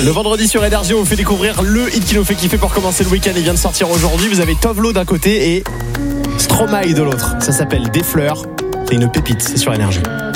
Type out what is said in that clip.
Le vendredi sur Énergie, on vous fait découvrir le hit qui nous fait kiffer pour commencer le week-end. Il vient de sortir aujourd'hui. Vous avez Tovlo d'un côté et Stromae de l'autre. Ça s'appelle Des fleurs. C'est une pépite, c'est sur Énergie.